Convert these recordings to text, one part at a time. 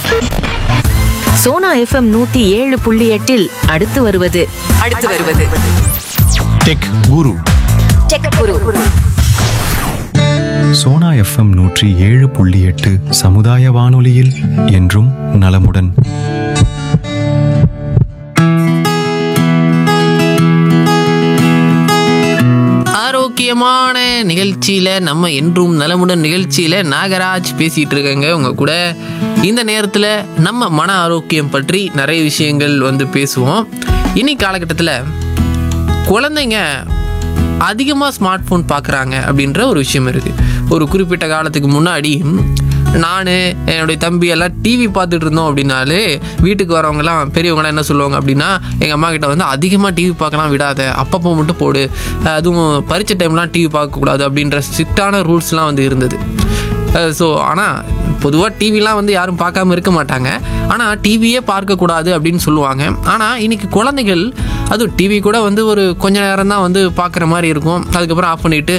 Sona FM 107.8 அடுத்து வருவது tech குரு. Sona FM 107.8 சமுதாய வானொலியில் என்றும் நலமுடன். ஆரோக்கியமான நிகழ்ச்சியில் நம்ம என்றும் நலமுடன் நிகழ்ச்சியில் நாகராஜ் பேசிகிட்டு இருக்கேங்க உங்கள் கூட. இந்த நேரத்தில் நம்ம மன ஆரோக்கியம் பற்றி நிறைய விஷயங்கள் வந்து பேசுவோம். இன்னைக்கு காலகட்டத்தில் குழந்தைங்க அதிகமாக ஸ்மார்ட் ஃபோன் பார்க்குறாங்க அப்படின்ற ஒரு விஷயம் இருக்குது. ஒரு குறிப்பிட்ட காலத்துக்கு முன்னாடி நான் என்னுடைய தம்பி எல்லாம் டிவி பார்த்துட்டு இருந்தோம் அப்படின்னாலே வீட்டுக்கு வரவங்கலாம் பெரியவங்களாம் என்ன சொல்லுவாங்க அப்படின்னா, எங்கள் அம்மா கிட்ட வந்து அதிகமாக டிவி பார்க்கலாம் விடாத, அப்பப்போ மட்டும் போடு, அதுவும் பரீட்சை டைம்லாம் டிவி பார்க்கக்கூடாது அப்படின்ற ஸ்ட்ரிக்டான ரூல்ஸ்லாம் வந்து இருந்தது. ஸோ ஆனால் பொதுவாக டிவிலாம் வந்து யாரும் பார்க்காம இருக்க மாட்டாங்க. ஆனால் டிவியே பார்க்கக்கூடாது அப்படின்னு சொல்லுவாங்க. ஆனால் இன்றைக்கி குழந்தைகள் அதுவும் டிவி கூட வந்து ஒரு கொஞ்ச நேரம் தான் வந்து பார்க்குற மாதிரி இருக்கும். அதுக்கப்புறம் ஆஃப் பண்ணிவிட்டு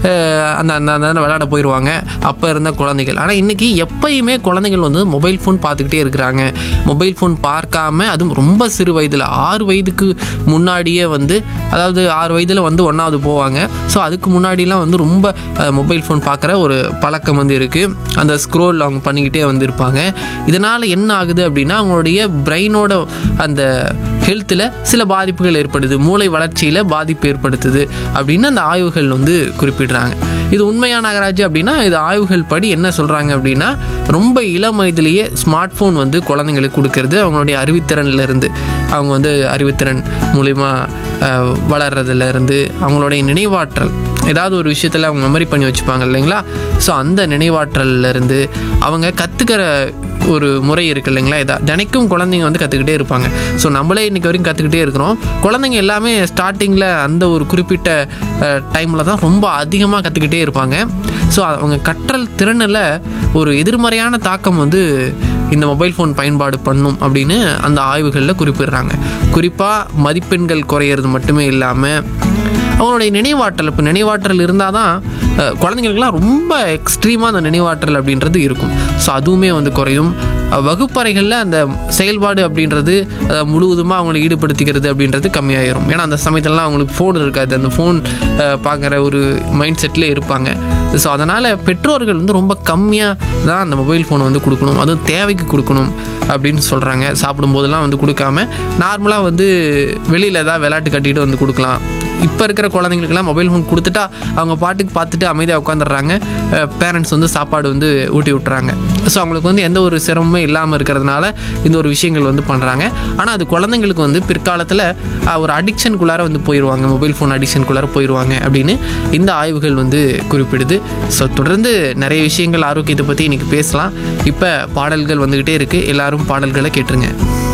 அந்த விளையாட போயிடுவாங்க அப்போ இருந்த குழந்தைகள். ஆனால் இன்றைக்கி எப்பயுமே குழந்தைகள் வந்து மொபைல் ஃபோன் பார்த்துக்கிட்டே இருக்கிறாங்க. மொபைல் ஃபோன் பார்க்காம, அதுவும் ரொம்ப சிறு வயதில் 6 வயதுக்கு முன்னாடியே வந்து, அதாவது 6 வயதில் வந்து 1வது போவாங்க. ஸோ அதுக்கு முன்னாடிலாம் வந்து ரொம்ப மொபைல் ஃபோன் பார்க்குற ஒரு பழக்கம் வந்து இருக்குது. அந்த ஸ்க்ரோல் அவங்க பண்ணிக்கிட்டே வந்து இருப்பாங்க. இதனால் என்ன ஆகுது அப்படின்னா, அவங்களுடைய பிரெயினோட அந்த ஹெல்த்தில் சில பாதிப்புகள் ஏற்படுது, மூளை வளர்ச்சியில் பாதிப்பு ஏற்படுத்துது அப்படின்னு அந்த ஆய்வுகள் வந்து குறிப்பிடுறாங்க. இது உண்மையான நாகராஜ் அப்படின்னா, இது ஆய்வுகள் படி என்ன சொல்கிறாங்க அப்படின்னா, ரொம்ப இளம் வயதிலேயே ஸ்மார்ட் ஃபோன் வந்து குழந்தைங்களுக்கு கொடுக்கறது அவங்களுடைய அறிவுத்திறன்லேருந்து, அவங்க வந்து அறிவுத்திறன் மூலிமா வளர்கிறதுலேருந்து, அவங்களுடைய நினைவாற்றல், ஏதாவது ஒரு விஷயத்தில் அவங்க மெமரி பண்ணி வச்சுப்பாங்க இல்லைங்களா, ஸோ அந்த நினைவாற்றல்லேருந்து அவங்க கற்றுக்கிற ஒரு முறை இருக்குது இல்லைங்களா, தினைக்கும் குழந்தைங்க வந்து கற்றுக்கிட்டே இருப்பாங்க. ஸோ நம்மளே இன்றைக்கி வரைக்கும் கற்றுக்கிட்டே இருக்கிறோம். குழந்தைங்க எல்லாமே ஸ்டார்டிங்கில் அந்த ஒரு குறிப்பிட்ட டைமில் தான் ரொம்ப அதிகமாக கற்றுக்கிட்டே இருப்பாங்க. ஸோ அவங்க கற்றல் திறனில் ஒரு எதிர்மறையான தாக்கம் வந்து இந்த மொபைல் ஃபோன் பயன்பாடு பண்ணும் அப்படின்னு அந்த ஆய்வுகளில் குறிப்பிடுறாங்க. குறிப்பாக மதிப்பெண்கள் குறையிறது மட்டுமே இல்லாமல் அவங்களுடைய நினைவாற்றல், இப்போ நினைவாற்றல் இருந்தால் தான் குழந்தைங்களுக்குலாம் ரொம்ப எக்ஸ்ட்ரீமாக அந்த நினைவாற்றல் அப்படின்றது இருக்கும். ஸோ அதுவுமே வந்து குறையும். வகுப்பறைகளில் அந்த செயல்பாடு அப்படின்றது முழுவதுமாக அவங்களை ஈடுபடுத்திக்கிறது அப்படின்றது கம்மியாயிரும். ஏன்னா அந்த சமயத்துலலாம் அவங்களுக்கு ஃபோன் இருக்காது, அந்த ஃபோன் பார்க்குற ஒரு மைண்ட் செட்டில் இருப்பாங்க. ஸோ அதனால் பெற்றோர்கள் வந்து ரொம்ப கம்மியாக தான் அந்த மொபைல் ஃபோனை வந்து கொடுக்கணும், அதுவும் தேவைக்கு கொடுக்கணும் அப்படின்னு சொல்கிறாங்க. சாப்பிடும்போதெல்லாம் வந்து கொடுக்காம நார்மலாக வந்து வெளியில் ஏதாவது விளையாட்டு கட்டிகிட்டு வந்து கொடுக்கலாம். இப்போ இருக்கிற குழந்தைங்களுக்கெல்லாம் மொபைல் ஃபோன் கொடுத்துட்டா அவங்க பாட்டுக்கு பார்த்துட்டு அமைதியாக உட்காந்துடுறாங்க. பேரண்ட்ஸ் வந்து சாப்பாடு வந்து ஊட்டி விட்டுறாங்க. ஸோ அவங்களுக்கு வந்து எந்த ஒரு சிரமமே இல்லாமல் இருக்கிறதுனால இந்த ஒரு விஷயங்கள் வந்து பண்ணுறாங்க. ஆனால் அது குழந்தைங்களுக்கு வந்து பிற்காலத்தில் ஒரு அடிக்ஷனுக்குள்ளார வந்து போயிடுவாங்க, மொபைல் ஃபோன் அடிக்ஷனுக்குள்ளார போயிடுவாங்க அப்படின்னு இந்த ஆய்வுகள் வந்து குறிப்பிடுது. ஸோ தொடர்ந்து நிறைய விஷயங்கள் ஆரோக்கியத்தை பற்றி இன்றைக்கி பேசலாம். இப்போ பாடல்கள் வந்துக்கிட்டே இருக்குது, எல்லாரும் பாடல்களை கேட்டுருங்க.